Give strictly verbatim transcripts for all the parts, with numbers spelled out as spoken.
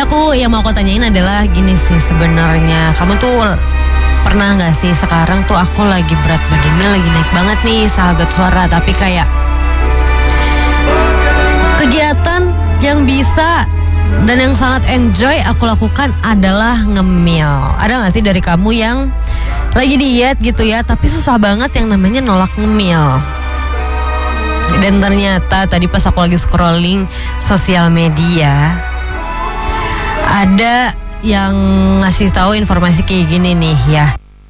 aku yang mau aku tanyain adalah gini sih sebenarnya. Kamu tuh pernah gak sih sekarang tuh aku lagi berat badannya lagi naik banget nih sahabat suara. Tapi kayak kegiatan yang bisa dan yang sangat enjoy aku lakukan adalah ngemil. Ada gak sih dari kamu yang lagi diet gitu ya, tapi susah banget yang namanya nolak ngemil? Dan ternyata tadi pas aku lagi scrolling sosial media, ada yang ngasih tahu informasi kayak gini nih ya.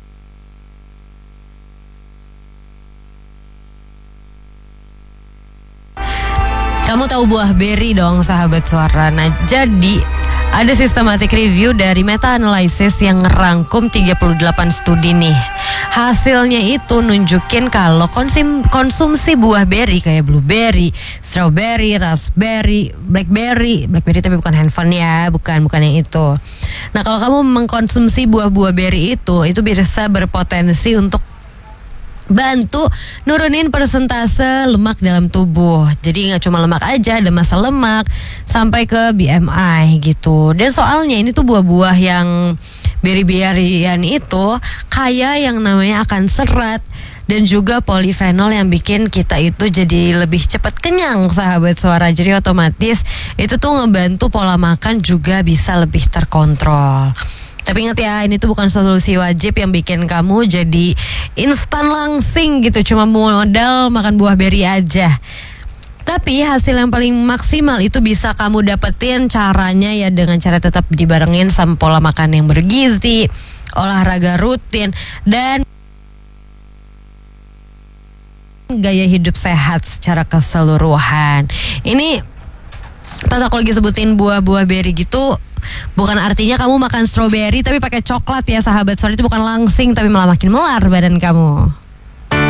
Kamu tahu buah beri dong sahabat suara. Nah jadi ada systematic review dari meta-analysis yang ngerangkum tiga puluh delapan studi nih. Hasilnya itu nunjukin kalau konsum, konsumsi buah beri kayak blueberry, strawberry, raspberry, blackberry, blackberry tapi bukan handphone ya, bukan bukan yang itu. Nah kalau kamu mengkonsumsi buah-buah beri itu, itu bisa berpotensi untuk bantu nurunin persentase lemak dalam tubuh. Jadi gak cuma lemak aja, ada massa lemak sampai ke B M I gitu. Dan soalnya ini tuh buah-buah yang beri-berian itu kaya yang namanya akan serat dan juga polifenol yang bikin kita itu jadi lebih cepat kenyang sahabat suara. Jadi otomatis itu tuh ngebantu pola makan juga bisa lebih terkontrol. Tapi ingat ya, ini tuh bukan solusi wajib yang bikin kamu jadi instan langsing gitu, cuma modal makan buah beri aja. Tapi hasil yang paling maksimal itu bisa kamu dapetin caranya ya dengan cara tetap dibarengin sama pola makan yang bergizi, olahraga rutin, dan gaya hidup sehat secara keseluruhan. Ini pas aku lagi sebutin buah-buah beri gitu, bukan artinya kamu makan stroberi tapi pakai coklat ya sahabat. Soalnya itu bukan langsing tapi malah makin melar badan kamu.